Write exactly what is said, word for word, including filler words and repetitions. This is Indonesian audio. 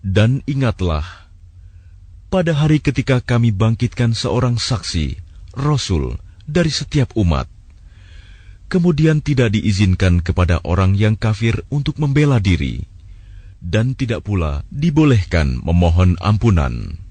Dan ingatlah, pada hari ketika kami bangkitkan seorang saksi, Rasul, dari setiap umat, kemudian tidak diizinkan kepada orang yang kafir untuk membela diri, dan tidak pula dibolehkan memohon ampunan.